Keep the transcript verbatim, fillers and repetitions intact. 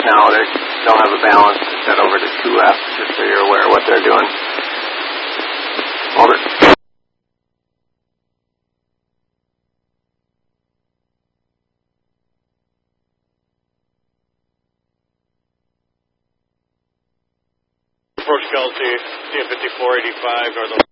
now. They don't have a balance. It's set over to two F, just so you're aware of what they're doing. Over. Approach Kelsey, C F fifty-four eighty-five, north.